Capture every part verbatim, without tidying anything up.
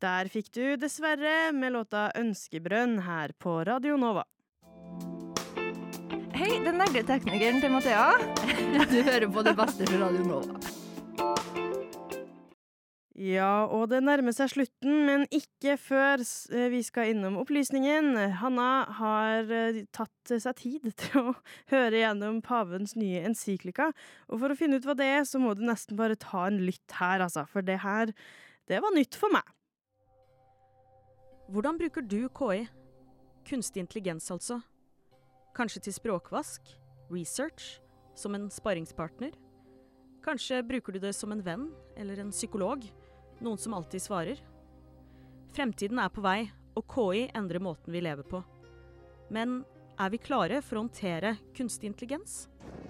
Der fikk du dessverre med låta Ønskebrønn her på Radio Nova. Hei, den nerdeteknikeren til Mathea. Du hører på det beste fra Radio Nova. Ja, og det nærmer seg slutten, men ikke før vi skal innom opplysningen. Hanna har tatt seg tid til å høre gjennom pavens nye encyklika, og for å finne ut hva det er, så må du nesten bare ta en lytt her, altså, for det her, det var nytt for meg. Hvordan bruker du K I? Kunstig intelligens altså. Kanskje til språkvask, research, som en sparringspartner. Kanskje bruker du det som en venn eller en psykolog, noen som alltid svarer. Fremtiden er på vei, og K I endrer måten vi lever på. Men er vi klare for å håndtere kunstig intelligens?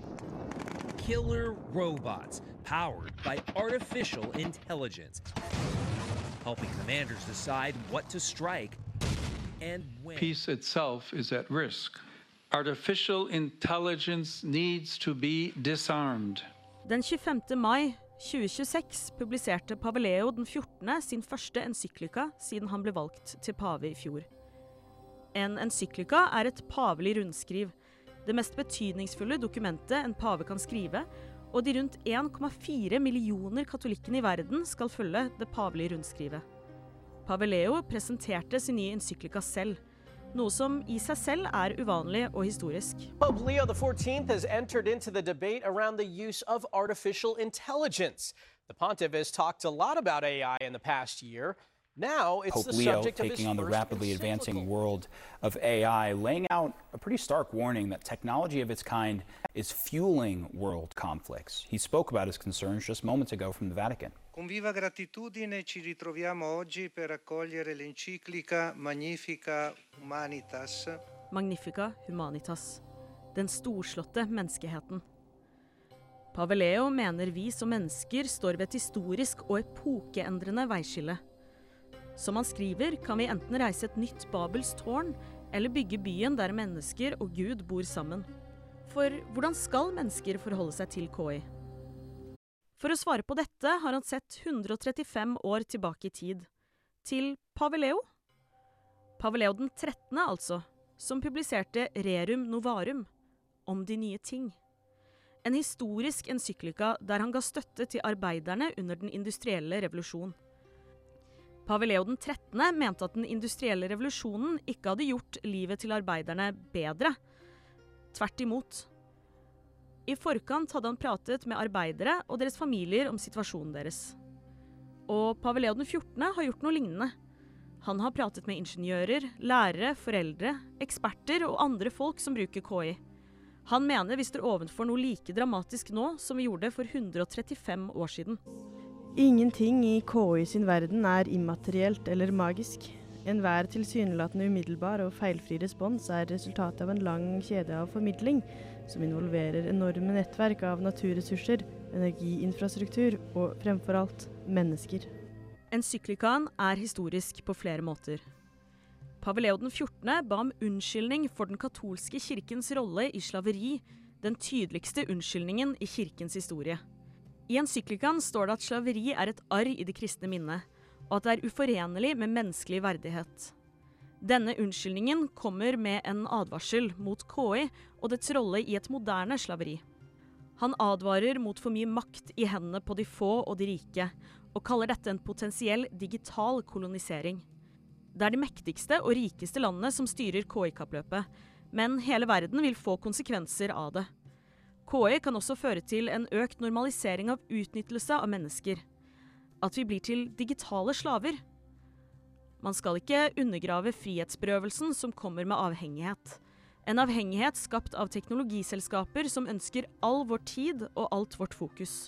Killer robots powered by artificial intelligence, helping commanders decide what to strike and when. Peace itself is at risk. Artificial intelligence needs to be disarmed. Den tjuefemte mai tjue tjueseks publiserte Pave Leo den fjortende sin første encyklika siden han ble valgt til pave i fjor. En encyklika er et pavelig rundskriv, det mest betydningsfulle dokumentet en pave kan skrive, og de rundt en komma fire millioner katolikkene i verden skal følge det pavelige rundskrivet. Pave Leo presenterte sin nye encyklika selv, noe som i seg selv er uvanlig og historisk. Pope Leo the fourteenth has entered into the debate around the use of artificial intelligence. The pontiff has talked a lot about A I in the past year. Now it's Pope the Leo subject of his taking on the first rapidly advancing encyclical. world of A I, laying out a pretty stark warning that technology of its kind is fueling world conflicts. He spoke about his concerns just moments ago from the Vatican. Con viva gratitudine ci ritroviamo oggi per accogliere l'enciclica Magnifica Humanitas. Magnifica Humanitas, den storslåtte menneskeheten. Pave Leo mener vi som mennesker står ved et historisk og epokeendrende veiskille. Som han skriver, kan vi enten reise et nytt Babels tårn, eller bygge byen der mennesker og Gud bor sammen. For hvordan skal mennesker forholde seg til K I? For å svare på dette har han sett hundre og trettifem år tilbake i tid. Til Pave Leo? Pave Leo den trettende altså, som publiserte Rerum Novarum, om de nye ting. En historisk encyklika der han ga støtte til arbeiderne under den industrielle revolusjonen. Pave Leo den trettende mente at den industrielle revolusjonen ikke hadde gjort livet til arbeiderne bedre. Tvert imot. I forkant hadde han pratet med arbeidere og deres familier om situasjonen deres. Og Pave Leo den fjortende har gjort noe lignende. Han har pratet med ingeniører, lærere, foreldre, eksperter og andre folk som bruker K I. Han mener vi står ovenfor noe like dramatisk nå som vi gjorde for hundre og trettifem år siden. Ingenting i K I sin verden er immaterielt eller magisk. Enhver tilsynelatende umiddelbar og feilfri respons er resultatet av en lang kjede av formidling, som involverer enorme nettverk av naturressurser, energiinfrastruktur og fremfor alt mennesker. Encyklikaen er historisk på flere måter. Pave Leo den fjortende ba om unnskyldning for den katolske kirkens rolle i slaveri, den tydeligste unnskyldningen i kirkens historie. I encyklikaen står det at slaveri er et arr i det kristne minnet, og at det er uforenelig med menneskelig verdighet. Denne unnskyldningen kommer med en advarsel mot K I og dets rolle i et moderne slaveri. Han advarer mot for mye makt i hendene på de få og de rike, og kaller dette en potensiell digital kolonisering. Det er de mektigste og rikeste landene som styrer K I-kappløpet, men hele verden vil få konsekvenser av det. K I kan også føre til en økt normalisering av utnyttelse av mennesker. At vi blir til digitale slaver. Man skal ikke undergrave frihetsberøvelsen som kommer med avhengighet. En avhengighet skapt av teknologiselskaper som ønsker all vår tid og alt vårt fokus.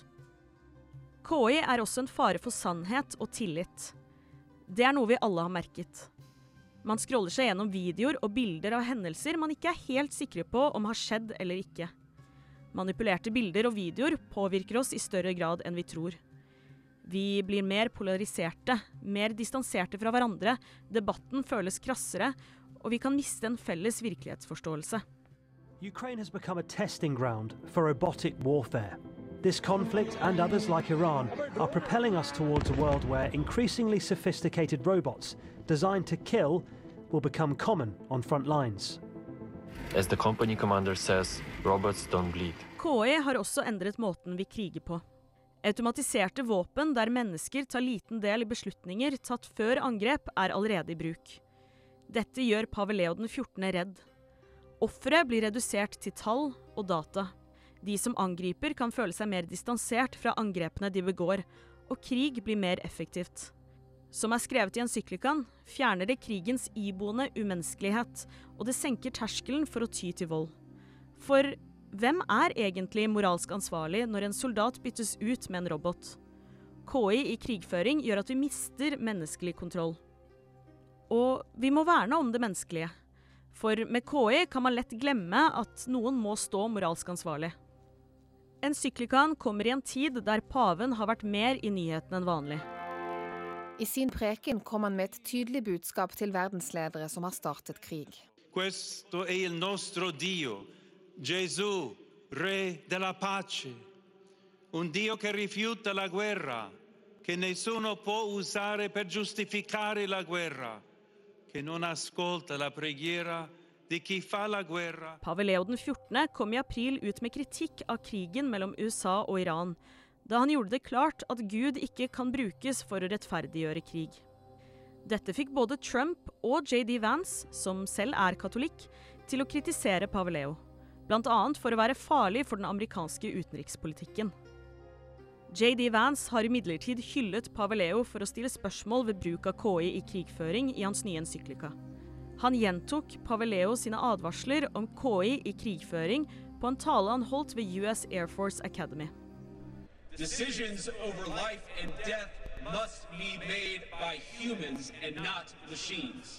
K I er også en fare for sannhet og tillit. Det er noe vi alle har merket. Man scroller seg gjennom videoer og bilder av hendelser man ikke er helt sikre på om har skjedd eller ikke. Manipulerte bilder og videoer påvirker oss i større grad enn vi tror. Vi blir mer polariserte, mer distanserte fra hverandre, debatten føles krassere, og vi kan miste en felles virkelighetsforståelse. Ukraine has become a testing ground for robotic warfare. This conflict and others like Iran are propelling us towards a world where increasingly sophisticated robots designed to kill will become common on front lines. As the company commander says, robots don't bleed. K I har også endret måten vi kriger på. Automatiserte våpen der mennesker tar liten del i beslutninger tatt før angrep er allerede i bruk. Dette gjør pave Leo den fjortende redd. Offeret blir redusert til tall og data. De som angriper kan føle seg mer distansert fra angrepene de begår, og krig blir mer effektivt. Som er skrevet i encyklikaen, fjerner det krigens iboende umenneskelighet, og det senker terskelen for å ty til vold. For hvem er egentlig moralsk ansvarlig når en soldat byttes ut med en robot? K I i krigføring gjør at vi mister menneskelig kontroll. Og vi må verne om det menneskelige. For med K I kan man lett glemme at noen må stå moralsk ansvarlig. Encyklikaen kommer i en tid der paven har vært mer i nyhetene enn vanlig. I sin preken kom han med et tydelig budskap til verdensledere som har startet krig. Questo è il nostro Dio, Gesù, Re della pace. Un Dio che rifiuta la guerra, che nessuno può usare per giustificare la guerra, che non ascolta la preghiera di chi fa la guerra. Pave Leo den fjortende kom i april ut med kritikk av krigen mellom U S A og Iran, da han gjorde det klart at Gud ikke kan brukes for å rettferdiggjøre krig. Dette fikk både Trump og J D Vance, som selv er katolikk, til å kritisere pave Leo, blant annet for å være farlig for den amerikanske utenrikspolitikken. J D Vance har imidlertid hyllet pave Leo for å stille spørsmål ved bruk av K I i krigføring i hans nye encyklika. Han gjentok pave Leo sine advarsler om K I i krigføring på en tale han holdt ved U S Air Force Academy. Decisions over life and death must be made by humans and not machines.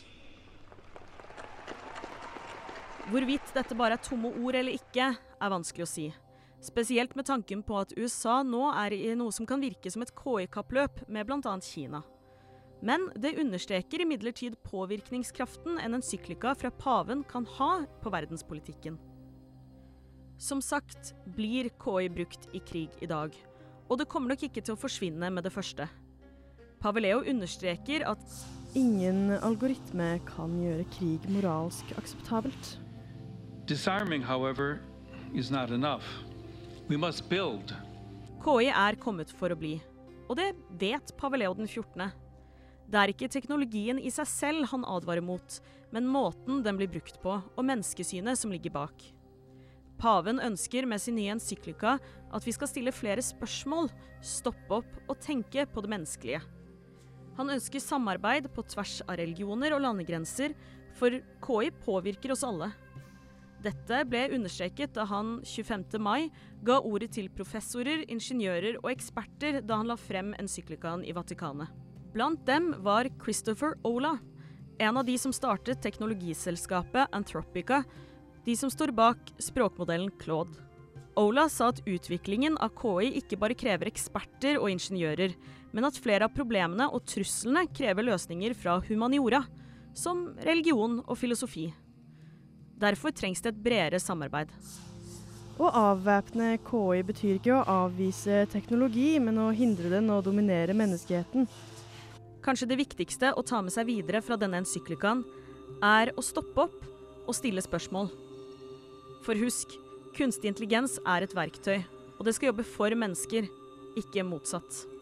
Hvorvidt dette bare er tomme ord eller ikke, er vanskelig å si. Spesielt med tanken på at U S A nå er i noe som kan virke som et K I-kappløp med blant annet Kina. Men det understreker imidlertid påvirkningskraften en encyklika fra paven kan ha på verdenspolitikken. Som sagt blir K I brukt i krig i dag, og det kommer nok ikke til å forsvinne med det første. Pave Leo understreker at ingen algoritme kan gjøre krig moralsk akseptabelt. Disarming, however, is not enough. We must build. K I er kommet for å bli, og det vet pave Leo den fjortende. Det er ikke teknologien i seg selv han advarer mot, men måten den blir brukt på, og menneskesynet som ligger bak. Paven ønsker med sin nye encyklika at vi skal stille flere spørsmål, stoppe opp og tenke på det menneskelige. Han ønsker samarbeid på tvers av religioner og landegrenser, for K I påvirker oss alle. Dette ble understreket da han tjuefemte mai ga ordet til professorer, ingeniører og eksperter da han la frem encyklikaen i Vatikanet. Blant dem var Christopher Olah, en av de som startet teknologiselskapet Anthropica, de som står bak språkmodellen Claude. Olah sa at utviklingen av K I ikke bare krever eksperter og ingeniører, men at flere av problemene og truslene krever løsninger fra humaniora, som religion og filosofi. Derfor trengs det et bredere samarbeid. Å avvæpne K I betyr ikke å avvise teknologi, men å hindre den å dominere menneskeheten. Kanskje det viktigste å ta med seg videre fra denne encyklikaen er å stoppe opp og stille spørsmål. For husk, kunstig intelligens er et verktøy, og det skal jobbe for mennesker, ikke motsatt.